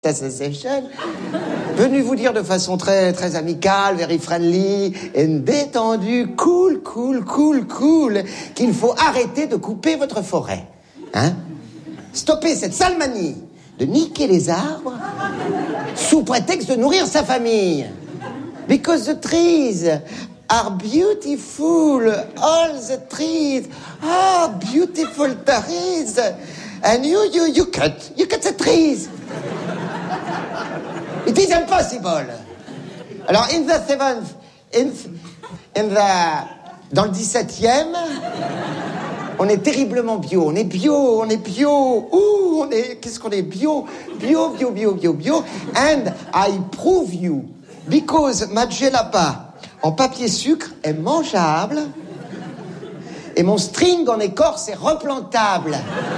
Association, venu vous dire de façon très, très amicale, very friendly, et détendue, cool, qu'il faut arrêter de couper votre forêt. Hein? Stopper cette sale manie de niquer les arbres sous prétexte de nourrir sa famille. Because the trees are beautiful, all the trees are beautiful trees. And you cut the trees. It is impossible. Alors, dans le 17e, on est terriblement bio. On est bio. Qu'est-ce qu'on est bio. And I prove you, because ma djellaba en papier sucre est mangeable et mon string en écorce est replantable.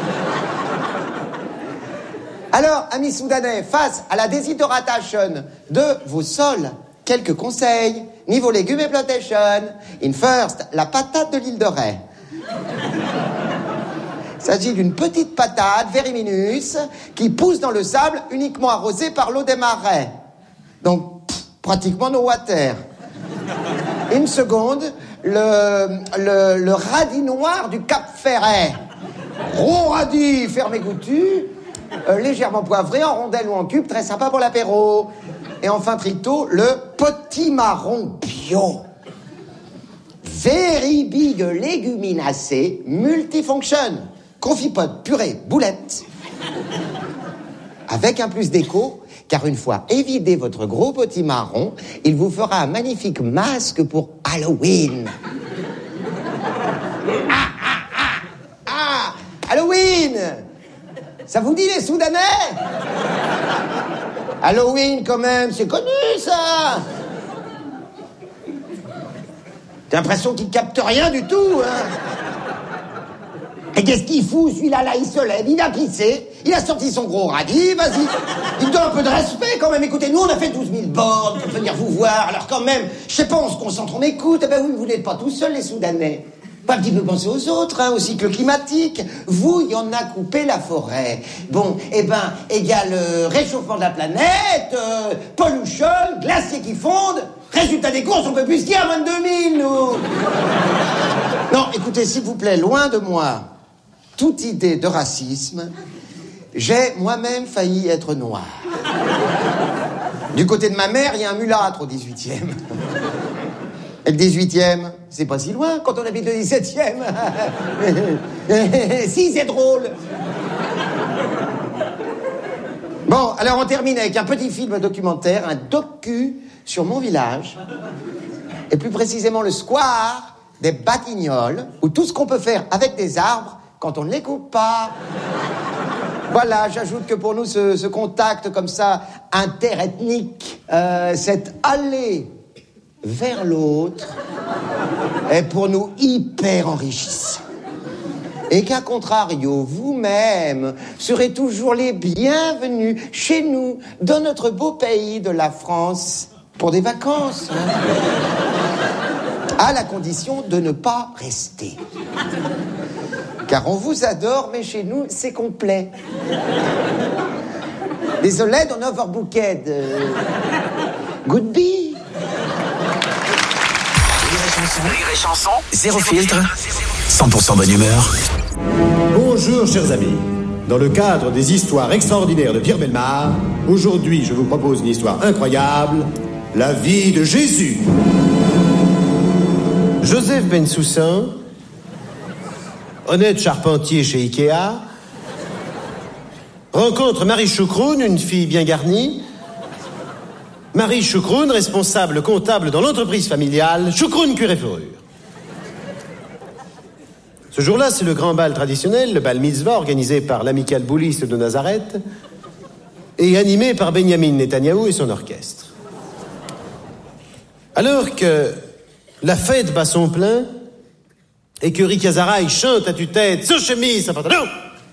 Alors, amis soudanais, face à la déshydratation de vos sols, quelques conseils. Niveau légumes et plantation. In first, la patate de l'île de Ré. Il s'agit d'une petite patate, veriminus, qui pousse dans le sable uniquement arrosée par l'eau des marais. Donc, pratiquement no water. Une seconde, le radis noir du Cap Ferret. Gros radis, fermé goûtu. Légèrement poivré, en rondelles ou en cubes, très sympa pour l'apéro. Et enfin, trito, le potimarron bio. Very big léguminacé, multifunction. Confipote, purée, boulette. Avec un plus d'écho, car une fois évidé votre gros potimarron, il vous fera un magnifique masque pour Halloween. Halloween! Ça vous dit, les Soudanais? Halloween, quand même, c'est connu, ça. J'ai l'impression qu'il capte rien du tout, hein. Et qu'est-ce qu'il fout, celui-là, il se lève, il a pissé, il a sorti son gros radis, vas-y. Il donne un peu de respect, quand même. Écoutez, nous, on a fait 12 000 bornes pour venir vous voir, alors quand même, je sais pas, on se concentre, on écoute. Eh ben oui, vous n'êtes pas tout seul, les Soudanais. Pas un petit peu penser aux autres, hein, au cycle climatique. Vous, il y en a coupé la forêt. Bon, égale réchauffement de la planète, pollution, glaciers qui fondent. Résultat des courses, on peut plus skier à 22 000, nous. Non, écoutez, s'il vous plaît, loin de moi toute idée de racisme. J'ai moi-même failli être noir. Du côté de ma mère, il y a un mulâtre au 18e. Et le 18e, c'est pas si loin quand on habite le 17e. Si, c'est drôle. Bon, alors on termine avec un petit film documentaire, un docu sur mon village, et plus précisément le square des Batignolles, où tout ce qu'on peut faire avec des arbres quand on ne les coupe pas. Voilà, j'ajoute que pour nous, ce contact comme ça, interethnique, cette allée vers l'autre, est pour nous hyper enrichissant. Et qu'à contrario, vous-même serez toujours les bienvenus chez nous, dans notre beau pays de la France, pour des vacances. À la condition de ne pas rester. Car on vous adore, mais chez nous, c'est complet. Désolé, on overbooked. Goodbye. Rire et chanson, zéro filtre, 100% bonne humeur. Bonjour chers amis. Dans le cadre des histoires extraordinaires de Pierre Bellemare, aujourd'hui je vous propose une histoire incroyable, la vie de Jésus. Joseph Bensoussan, honnête charpentier chez Ikea, rencontre Marie Choucroune, une fille bien garnie. Marie Choucroune, responsable comptable dans l'entreprise familiale Choucroune Cuir et Fourrure. Ce jour-là, c'est le grand bal traditionnel, le bal mitzvah, organisé par l'amicale bouliste de Nazareth et animé par Benjamin Netanyahou et son orchestre. Alors que la fête bat son plein et que Rick Azaray chante à tue-tête, sans chemise, sans pantalon,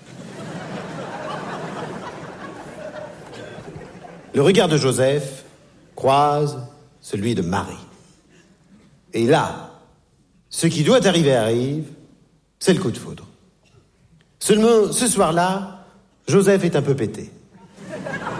le regard de Joseph croise celui de Marie. Et là, ce qui doit arriver arrive, c'est le coup de foudre. Seulement, ce soir-là, Joseph est un peu pété.